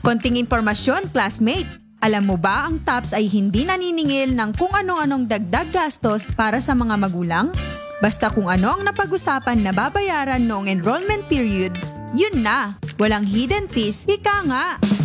Konting impormasyon, classmate. Alam mo ba ang TAPS ay hindi naniningil ng kung ano-anong dagdag gastos para sa mga magulang? Basta kung ano ang napag-usapan na babayaran noong enrollment period, yun na. Walang hidden fees, ika nga.